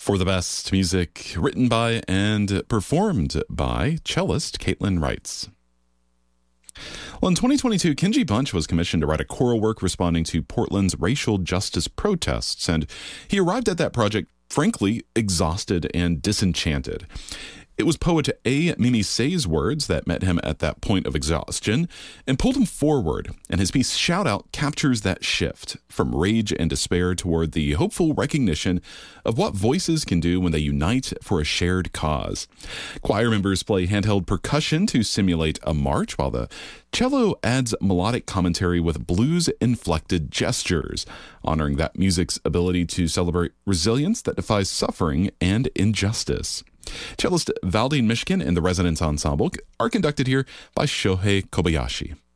For the best music written by and performed by cellist Caitlin Wrights. Well, in 2022, Kenji Bunch was commissioned to write a choral work responding to Portland's racial justice protests, and he arrived at that project, frankly, exhausted and disenchanted. It was poet A. Mimi Say's words that met him at that point of exhaustion and pulled him forward, and his piece Shout Out captures that shift from rage and despair toward the hopeful recognition of what voices can do when they unite for a shared cause. Choir members play handheld percussion to simulate a march, while the cello adds melodic commentary with blues-inflected gestures, honoring that music's ability to celebrate resilience that defies suffering and injustice. Cellist Valdine Mishkin and the Resonance Ensemble are conducted here by Shohei Kobayashi.